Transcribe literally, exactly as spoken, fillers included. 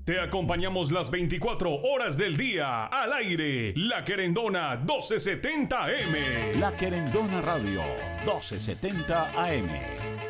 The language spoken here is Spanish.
Te acompañamos las veinticuatro horas del día al aire. La Querendona doce setenta A M. La Querendona Radio doce setenta A M.